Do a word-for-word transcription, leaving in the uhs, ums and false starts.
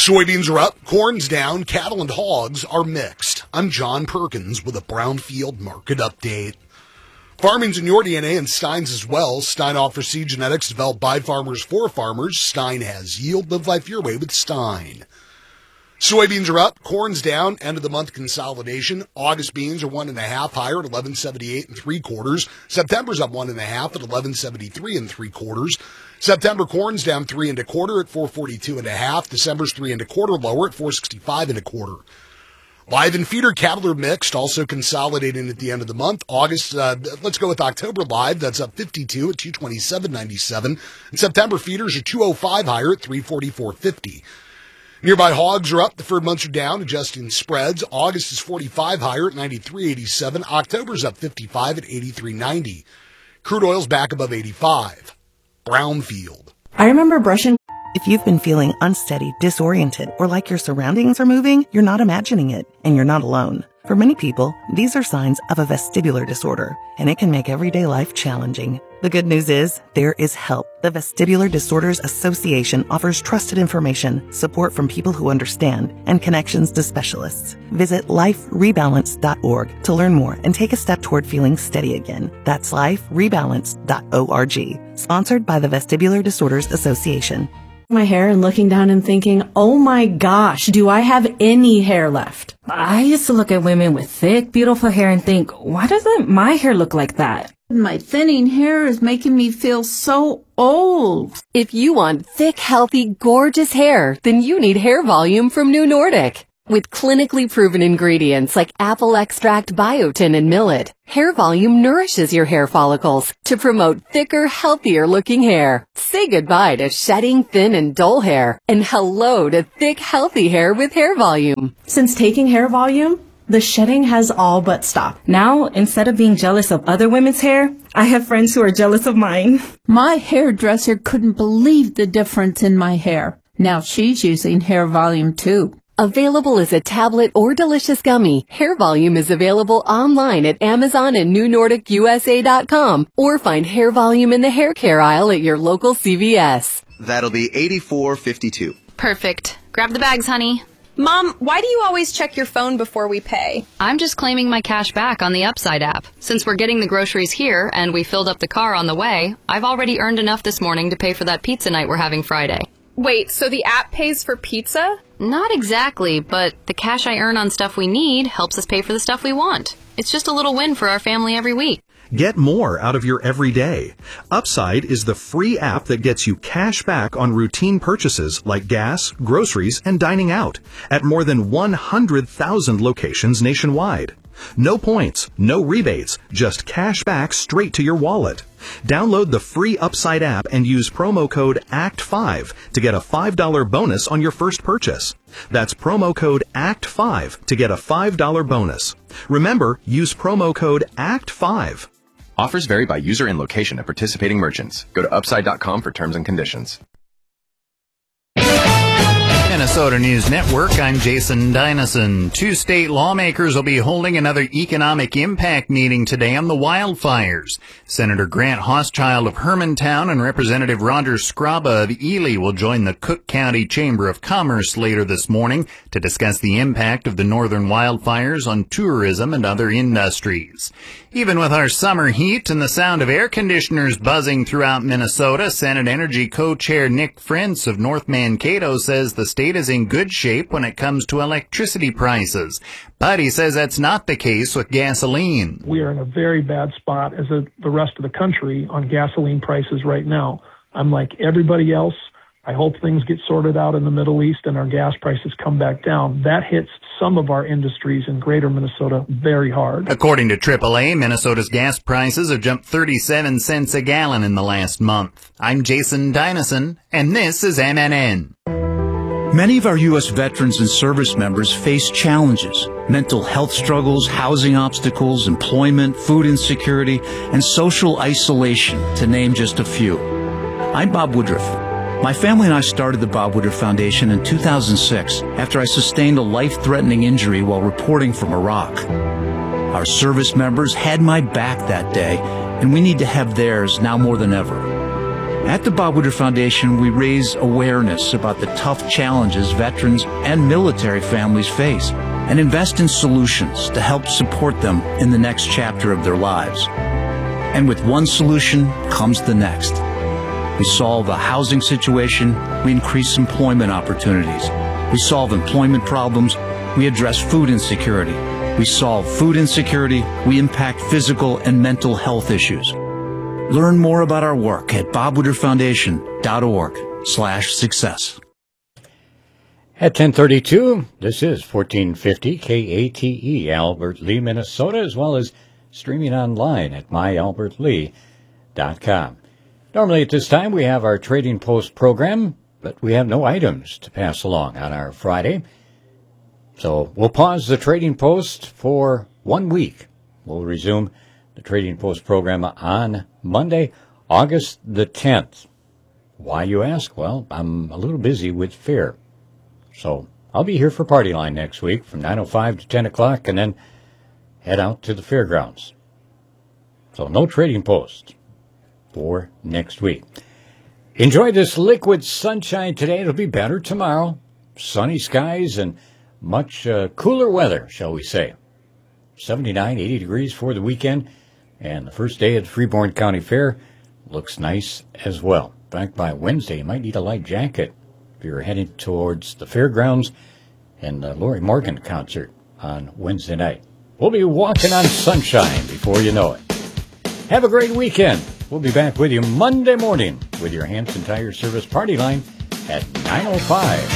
Soybeans are up, corn's down, cattle and hogs are mixed. I'm John Perkins with a Brownfield market update. Farming's in your D N A and Stein's as well. Stein offers seed genetics developed by farmers for farmers. Stein has yield. Live life your way with Stein. Soybeans are up, corn's down, end of the month consolidation. August beans are one and a half higher at eleven seventy-eight and three quarters. September's up one and a half at eleven seventy-three and three quarters. September corn's down three and a quarter at four forty-two and a half. December's three and a quarter lower at four sixty-five and a quarter. Live and feeder cattle are mixed, also consolidating at the end of the month. August, uh, let's go with October live. That's up fifty-two at two twenty-seven ninety-seven. And September feeders are two oh five higher at three forty-four fifty. Nearby hogs are up. Deferred months are down, adjusting spreads. August is forty-five higher at ninety-three eighty-seven. October's up fifty-five at eighty-three ninety. Crude oil's back above eighty-five. Brownfield. I remember brushing. If you've been feeling unsteady, disoriented, or like your surroundings are moving, you're not imagining it, and you're not alone. For many people, these are signs of a vestibular disorder, and it can make everyday life challenging. The good news is, there is help. The Vestibular Disorders Association offers trusted information, support from people who understand, and connections to specialists. Visit life rebalance dot org to learn more and take a step toward feeling steady again. That's life rebalance dot org. Sponsored by the Vestibular Disorders Association. My hair and looking down and thinking, oh my gosh, do I have any hair left? I used to look at women with thick, beautiful hair and think, why doesn't my hair look like that? My thinning hair is making me feel so old. If you want thick, healthy, gorgeous hair, then you need Hair Volume from New Nordic. With clinically proven ingredients like apple extract, biotin, and millet, Hair Volume nourishes your hair follicles to promote thicker, healthier looking hair. Say goodbye to shedding, thin, and dull hair, and hello to thick, healthy hair with Hair Volume. Since taking Hair Volume, the shedding has all but stopped. Now, instead of being jealous of other women's hair, I have friends who are jealous of mine. My hairdresser couldn't believe the difference in my hair. Now she's using Hair Volume too. Available as a tablet or delicious gummy, Hair Volume is available online at Amazon and New Nordic U S A dot com, or find Hair Volume in the hair care aisle at your local C V S. That'll be eighty-four fifty-two. Perfect. Grab the bags, honey. Mom, why do you always check your phone before we pay? I'm just claiming my cash back on the Upside app. Since we're getting the groceries here and we filled up the car on the way, I've already earned enough this morning to pay for that pizza night we're having Friday. Wait, so the app pays for pizza? Not exactly, but the cash I earn on stuff we need helps us pay for the stuff we want. It's just a little win for our family every week. Get more out of your everyday. Upside is the free app that gets you cash back on routine purchases like gas, groceries, and dining out at more than one hundred thousand locations nationwide. No points, no rebates, just cash back straight to your wallet. Download the free Upside app and use promo code A C T five to get a five dollars bonus on your first purchase. That's promo code A C T five to get a five dollars bonus. Remember, use promo code A C T five. Offers vary by user and location at participating merchants. Go to upside dot com for terms and conditions. Minnesota News Network, I'm Jason Dynasson. Two state lawmakers will be holding another economic impact meeting today on the wildfires. Senator Grant Hochschild of Hermantown and Representative Roger Scraba of Ely will join the Cook County Chamber of Commerce later this morning to discuss the impact of the northern wildfires on tourism and other industries. Even with our summer heat and the sound of air conditioners buzzing throughout Minnesota, Senate Energy Co-Chair Nick Frentz of North Mankato says the state is in good shape when it comes to electricity prices. But he says that's not the case with gasoline. We are in a very bad spot as a, the rest of the country on gasoline prices right now. I'm like everybody else. I hope things get sorted out in the Middle East and our gas prices come back down. That hits some of our industries in greater Minnesota very hard. According to triple A, Minnesota's gas prices have jumped thirty-seven cents a gallon in the last month. I'm Jason Dynasson, and this is M N N. Many of our U S veterans and service members face challenges, mental health struggles, housing obstacles, employment, food insecurity, and social isolation, to name just a few. I'm Bob Woodruff. My family and I started the Bob Woodruff Foundation in two thousand six after I sustained a life-threatening injury while reporting from Iraq. Our service members had my back that day, and we need to have theirs now more than ever. At the Bob Woodruff Foundation, we raise awareness about the tough challenges veterans and military families face and invest in solutions to help support them in the next chapter of their lives. And with one solution comes the next. We solve a housing situation, we increase employment opportunities. We solve employment problems, we address food insecurity. We solve food insecurity, we impact physical and mental health issues. Learn more about our work at bob woodruff foundation dot org slash success. At ten thirty-two, this is fourteen fifty K A T E, Albert Lee, Minnesota, as well as streaming online at my albert lee dot com. Normally at this time we have our Trading Post program, but we have no items to pass along on our Friday. So we'll pause the Trading Post for one week. We'll resume the Trading Post program on Monday, August the tenth. Why, you ask? Well, I'm a little busy with fair. So I'll be here for Party Line next week from nine oh five to ten o'clock and then head out to the fairgrounds. So no Trading Post for next week. Enjoy this liquid sunshine today. It'll be better tomorrow. Sunny skies and much uh, cooler weather, shall we say. seventy-nine, eighty degrees for the weekend. And the first day at the Freeborn County Fair looks nice as well. In fact, by Wednesday, you might need a light jacket if you're heading towards the fairgrounds and the Lori Morgan concert on Wednesday night. We'll be walking on sunshine before you know it. Have a great weekend. We'll be back with you Monday morning with your Hanson Tire Service Party Line at nine oh five.